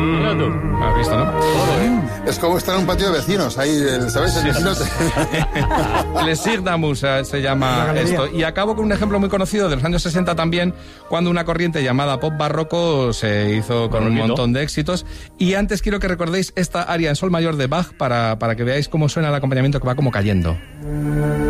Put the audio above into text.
Mira tú. ¿Has visto, no? Es como estar en un patio de vecinos, ahí, ¿sabes? El vecino Les Signamus se llama esto. Y acabo con un ejemplo muy conocido de los años 60 también, cuando una corriente llamada pop barroco se hizo con un montón de éxitos. Y antes quiero que recordéis esta aria en sol mayor de Bach para que veáis cómo suena el acompañamiento, que va como cayendo.